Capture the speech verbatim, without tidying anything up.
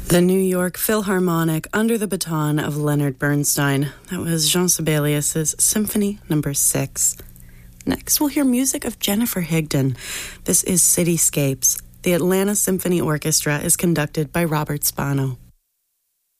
The New York Philharmonic under the baton of Leonard Bernstein. That was Jean Sibelius's Symphony Number Six. Next, we'll hear music of Jennifer Higdon. This is Cityscapes. The Atlanta Symphony Orchestra is conducted by Robert Spano.